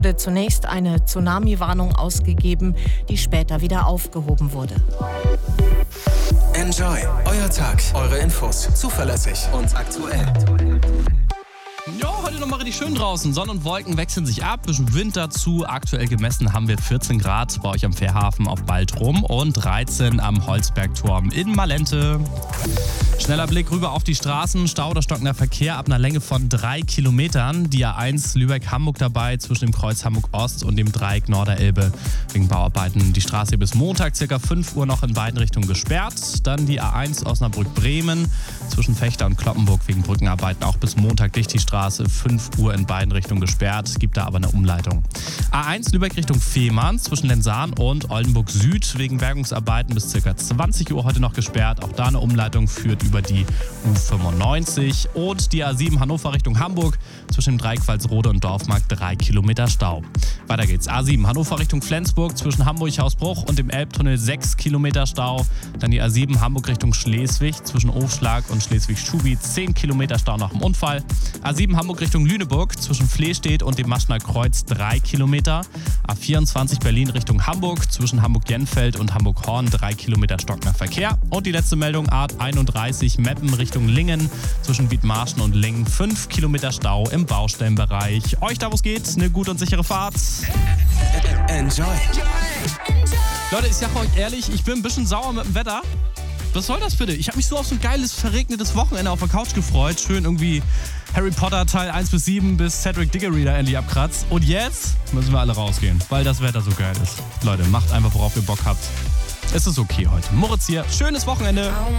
wurde zunächst eine Tsunami-Warnung ausgegeben, die später wieder aufgehoben wurde. Enjoy, euer Tag, eure Infos, zuverlässig und aktuell. Ja, heute nochmal richtig schön draußen. Sonne und Wolken wechseln sich ab, bisschen Wind dazu. Aktuell gemessen haben wir 14 Grad bei euch am Fährhafen auf Baltrum und 13 am Holzbergturm in Malente. Schneller Blick rüber auf die Straßen. Stau oder stockender Verkehr ab einer Länge von 3 Kilometern. Die A1 Lübeck-Hamburg dabei zwischen dem Kreuz Hamburg-Ost und dem Dreieck Norderelbe. Wegen Bauarbeiten die Straße bis Montag ca. 5 Uhr noch in beiden Richtungen gesperrt. Dann die A1 Osnabrück-Bremen zwischen Fechter und Cloppenburg wegen Brückenarbeiten auch bis Montag dicht die Straße. 5 Uhr in beiden Richtungen gesperrt. Es gibt da aber eine Umleitung. A1 Lübeck Richtung Fehmarn zwischen Lensahn und Oldenburg Süd wegen Bergungsarbeiten bis ca. 20 Uhr heute noch gesperrt. Auch da eine Umleitung führt über die U95 und die A7 Hannover Richtung Hamburg zwischen dem Dreieck Walsrode und Dorfmarkt 3 Kilometer Stau. Weiter geht's. A7 Hannover Richtung Flensburg zwischen Hamburg-Hausbruch und dem Elbtunnel 6 Kilometer Stau. Dann die A7 Hamburg Richtung Schleswig zwischen Ofschlag und Schleswig-Schubi 10 Kilometer Stau nach dem Unfall. A7 Hamburg Richtung Lüneburg zwischen Flehstedt und dem Maschner Kreuz 3 Kilometer. A24 Berlin Richtung Hamburg zwischen Hamburg-Jenfeld und Hamburg-Horn 3 Kilometer stockender Verkehr. Und die letzte Meldung A31 Meppen Richtung Lingen zwischen Wiedmarschen und Lingen 5 Kilometer Stau im Baustellenbereich. Euch da, wo es geht, eine gute und sichere Fahrt. Enjoy. Leute, ich sag euch ehrlich, ich bin ein bisschen sauer mit dem Wetter. Was soll das bitte? Ich habe mich so auf so ein geiles, verregnetes Wochenende auf der Couch gefreut. Schön irgendwie Harry Potter Teil 1 bis 7 bis Cedric Diggory da endlich abkratzt. Und jetzt müssen wir alle rausgehen, weil das Wetter so geil ist. Leute, macht einfach, worauf ihr Bock habt. Es ist okay heute. Moritz hier, schönes Wochenende.